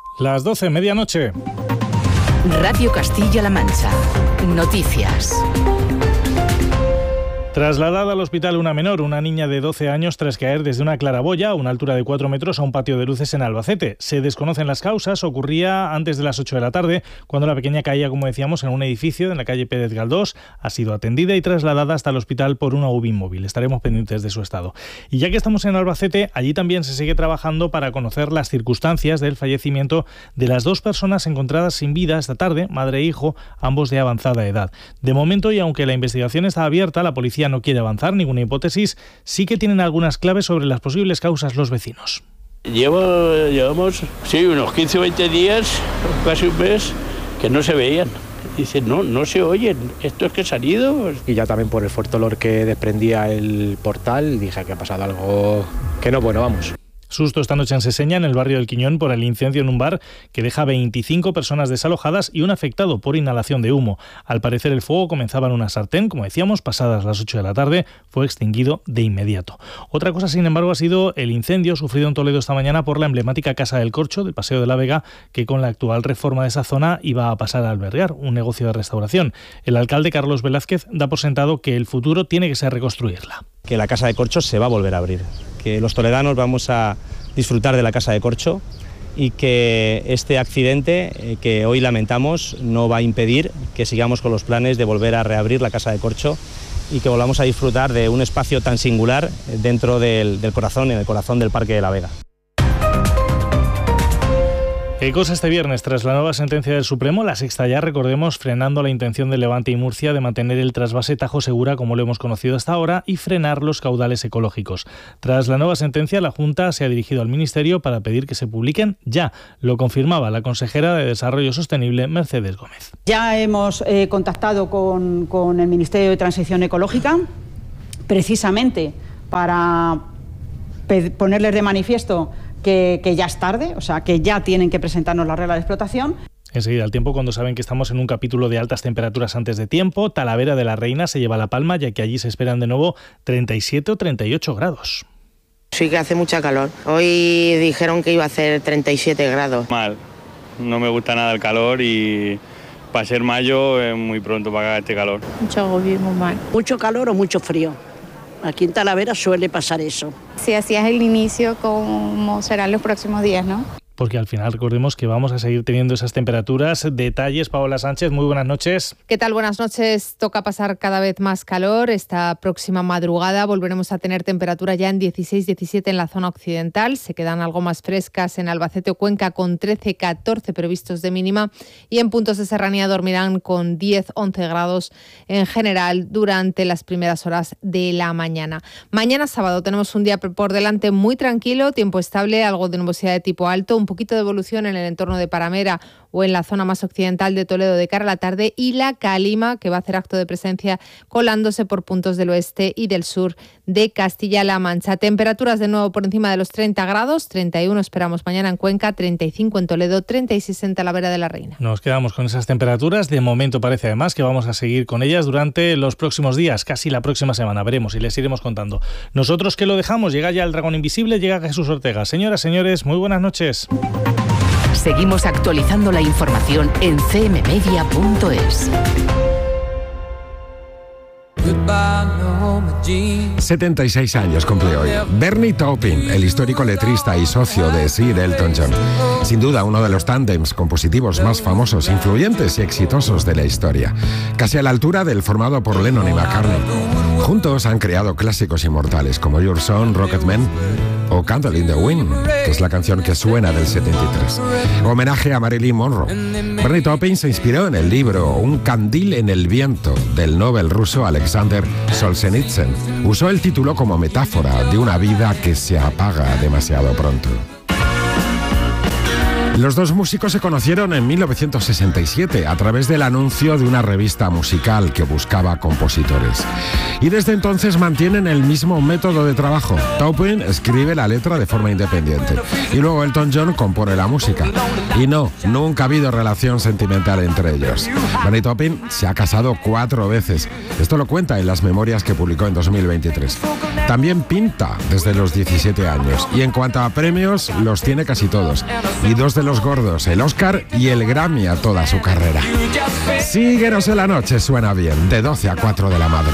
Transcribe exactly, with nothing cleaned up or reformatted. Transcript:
Las doce, medianoche. Radio Castilla-La Mancha. Noticias. Trasladada al hospital una menor, una niña de doce años, tras caer desde una claraboya a una altura de cuatro metros a un patio de luces en Albacete. Se desconocen las causas, ocurría antes de las ocho de la tarde, cuando la pequeña caía, como decíamos, en un edificio en la calle Pérez Galdós. Ha sido atendida y trasladada hasta el hospital por una U B I móvil. Estaremos pendientes de su estado. Y ya que estamos en Albacete, allí también se sigue trabajando para conocer las circunstancias del fallecimiento de las dos personas encontradas sin vida esta tarde, madre e hijo, ambos de avanzada edad. De momento, y aunque la investigación está abierta, la policía no quiere avanzar ninguna hipótesis, sí que tienen algunas claves sobre las posibles causas los vecinos. Llevo, llevamos, sí, unos quince o veinte días, casi un mes, que no se veían. Dicen, no, no se oyen, esto es que se han ido. Y ya también por el fuerte olor que desprendía el portal, dije que ha pasado algo que no, bueno, vamos. Susto esta noche en Seseña, en el barrio del Quiñón, por el incendio en un bar que deja veinticinco personas desalojadas y un afectado por inhalación de humo. Al parecer el fuego comenzaba en una sartén, como decíamos, pasadas las ocho de la tarde, fue extinguido de inmediato. Otra cosa, sin embargo, ha sido el incendio sufrido en Toledo esta mañana por la emblemática Casa del Corcho del Paseo de la Vega, que con la actual reforma de esa zona iba a pasar a albergar un negocio de restauración. El alcalde Carlos Velázquez da por sentado que el futuro tiene que ser reconstruirla. Que la Casa de Corcho se va a volver a abrir, que los toledanos vamos a disfrutar de la Casa de Corcho y que este accidente eh, que hoy lamentamos no va a impedir que sigamos con los planes de volver a reabrir la Casa de Corcho y que volvamos a disfrutar de un espacio tan singular dentro del, del corazón, en el corazón del Parque de la Vega. ¿Qué cosa este viernes? Tras la nueva sentencia del Supremo, la sexta ya, recordemos, frenando la intención de Levante y Murcia de mantener el trasvase Tajo Segura como lo hemos conocido hasta ahora y frenar los caudales ecológicos. Tras la nueva sentencia, la Junta se ha dirigido al Ministerio para pedir que se publiquen ya. Lo confirmaba la consejera de Desarrollo Sostenible, Mercedes Gómez. Ya hemos eh, contactado con, con el Ministerio de Transición Ecológica, precisamente para pe- ponerles de manifiesto Que, que ya es tarde, o sea, que ya tienen que presentarnos la regla de explotación. Enseguida al tiempo, cuando saben que estamos en un capítulo de altas temperaturas antes de tiempo, Talavera de la Reina se lleva la palma, ya que allí se esperan de nuevo treinta y siete o treinta y ocho grados. Sí que hace mucha calor. Hoy dijeron que iba a hacer treinta y siete grados. Mal, no me gusta nada el calor y para ser mayo es muy pronto para que haga este calor. Mucho agobio, muy mal. ¿Mucho calor o mucho frío? Aquí en Talavera suele pasar eso. Si así es el inicio, ¿cómo serán los próximos días, no? Porque al final recordemos que vamos a seguir teniendo esas temperaturas. Detalles, Paola Sánchez, muy buenas noches. ¿Qué tal? Buenas noches. Toca pasar cada vez más calor. Esta próxima madrugada volveremos a tener temperatura ya en dieciséis diecisiete en la zona occidental. Se quedan algo más frescas en Albacete o Cuenca con trece catorce previstos de mínima y en puntos de serranía dormirán con diez once grados en general durante las primeras horas de la mañana. Mañana sábado tenemos un día por delante muy tranquilo, tiempo estable, algo de nubosidad de tipo alto, un poquito de evolución en el entorno de Paramera o en la zona más occidental de Toledo de cara a la tarde y la calima que va a hacer acto de presencia colándose por puntos del oeste y del sur de Castilla-La Mancha. Temperaturas de nuevo por encima de los treinta grados, treinta y uno esperamos mañana en Cuenca, treinta y cinco en Toledo, treinta y seis en Talavera de la Reina. Nos quedamos con esas temperaturas. De momento parece además que vamos a seguir con ellas durante los próximos días, casi la próxima semana. Veremos y les iremos contando. Nosotros que lo dejamos, llega ya el Dragón Invisible, llega Jesús Ortega. Señoras, señores, muy buenas noches. Seguimos actualizando la información en c m media punto es. setenta y seis años cumple hoy. Bernie Taupin, el histórico letrista y socio de Sir Elton John. Sin duda, uno de los tándems compositivos más famosos, influyentes y exitosos de la historia. Casi a la altura del formado por Lennon y McCartney. Juntos han creado clásicos inmortales como Your Song, Rocketman o Candle in the Wind, que es la canción que suena del setenta y tres. Homenaje a Marilyn Monroe. Bernie Taupin se inspiró en el libro Un candil en el viento del Nobel ruso Alexander Solzhenitsyn. Usó el título como metáfora de una vida que se apaga demasiado pronto. Los dos músicos se conocieron en mil novecientos sesenta y siete a través del anuncio de una revista musical que buscaba compositores. Y desde entonces mantienen el mismo método de trabajo. Taupin escribe la letra de forma independiente y luego Elton John compone la música. Y no, nunca ha habido relación sentimental entre ellos. Bernie Taupin se ha casado cuatro veces. Esto lo cuenta en las memorias que publicó en dos mil veintitrés. También pinta desde los diecisiete años y en cuanto a premios los tiene casi todos. Y dos de los los gordos, el Oscar y el Grammy a toda su carrera. Síguenos en la noche, suena bien, de doce a cuatro de la madrugada.